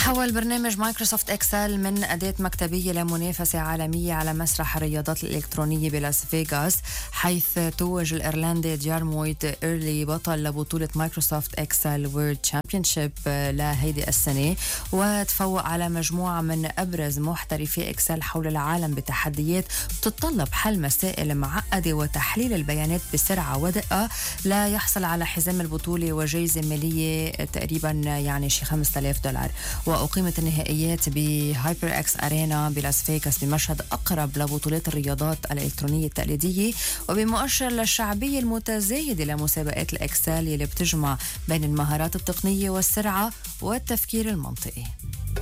تحول برنامج مايكروسوفت إكسل من أداة مكتبية لمنافسة عالمية على مسرح الرياضات الإلكترونية بلاس فيغاس، حيث توج الإيرلندي ديارمويد إيرلي بطل لبطولة مايكروسوفت إكسل وورد تشامبيونشيب لهيدي السنة، وتفوق على مجموعة من أبرز محترفي إكسل حول العالم بتحديات بتتطلب حل مسائل معقدة وتحليل البيانات بسرعة ودقة ليحصل على حزام البطولة وجائزة مالية تقريبا يعني شي $5000. وأقيمت النهائيات بهايبر اكس أرينا بلاس فيغاس بمشهد أقرب لبطولات الرياضات الإلكترونية التقليدية، وبمؤشر للشعبية المتزايدة لمسابقات الإكسل يلي بتجمع بين المهارات التقنية والسرعة والتفكير المنطقي.